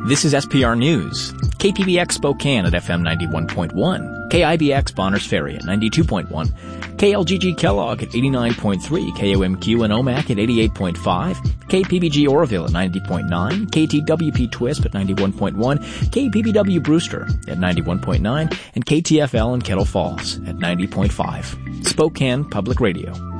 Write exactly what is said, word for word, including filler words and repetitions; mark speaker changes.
Speaker 1: This is S P R News. K P B X Spokane at F M ninety-one point one, K I B X Bonners Ferry at ninety-two point one, K L G G Kellogg at eighty-nine point three, K O M Q and Omak at eighty-eight point five, K P B G Oroville at ninety point nine, K T W P Twisp at ninety-one point one, K P B W Brewster at ninety-one point nine, and K T F L in Kettle Falls at ninety point five. Spokane Public Radio.